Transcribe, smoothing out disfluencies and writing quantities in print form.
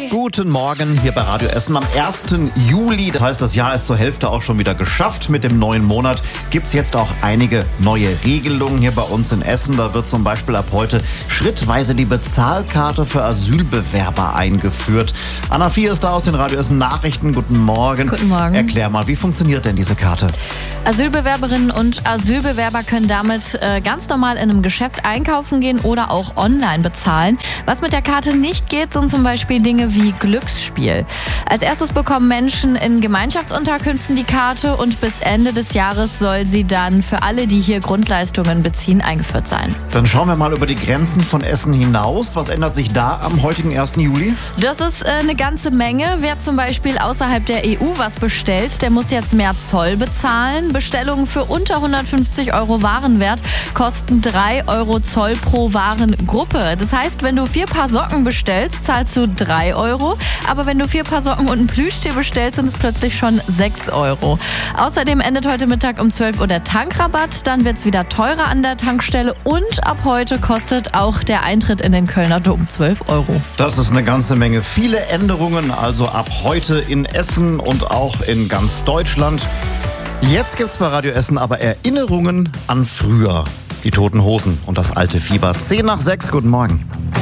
Guten Morgen hier bei Radio Essen am 1. Juli. Das heißt, das Jahr ist zur Hälfte auch schon wieder geschafft. Mit dem neuen Monat gibt es jetzt auch einige neue Regelungen hier bei uns in Essen. Da wird zum Beispiel ab heute schrittweise die Bezahlkarte für Asylbewerber eingeführt. Anna Vier ist da aus den Radio Essen Nachrichten. Guten Morgen. Guten Morgen. Erklär mal, wie funktioniert denn diese Karte? Asylbewerberinnen und Asylbewerber können damit ganz normal in einem Geschäft einkaufen gehen oder auch online bezahlen. Was mit der Karte nicht geht, sind zum Beispiel Dinge wie Glücksspiel. Als erstes bekommen Menschen in Gemeinschaftsunterkünften die Karte und bis Ende des Jahres soll sie dann für alle, die hier Grundleistungen beziehen, eingeführt sein. Dann schauen wir mal über die Grenzen von Essen hinaus. Was ändert sich da am heutigen 1. Juli? Das ist eine ganze Menge. Wer zum Beispiel außerhalb der EU was bestellt, der muss jetzt mehr Zoll bezahlen. Bestellungen für unter 150 € Warenwert kosten 3 € Zoll pro Warengruppe. Das heißt, wenn du 4 Paar Socken bestellst, zahlst du 3 €. Aber wenn du 4 Paar Socken und ein Plüschtier bestellst, sind es plötzlich schon 6 €. Außerdem endet heute Mittag um 12 Uhr der Tankrabatt. Dann wird es wieder teurer an der Tankstelle. Und ab heute kostet auch der Eintritt in den Kölner Dom 12 €. Das ist eine ganze Menge. Viele Änderungen also ab heute in Essen und auch in ganz Deutschland. Jetzt gibt's bei Radio Essen aber Erinnerungen an früher. Die Toten Hosen und das alte Fieber. 5:10. Guten Morgen.